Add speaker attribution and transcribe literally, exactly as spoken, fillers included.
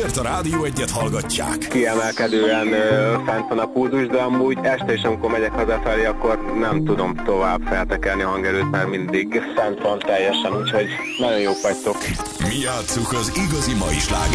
Speaker 1: miért a Rádió Egyet hallgatják?
Speaker 2: Kiemelkedően ö, fent van a pulzus, de amúgy este is, amikor megyek hazafelé, akkor nem tudom tovább feltekelni a hangerőt, mert mindig fent van teljesen, úgyhogy nagyon jók vagytok.
Speaker 1: Mi játsszuk az igazi mai slágereket.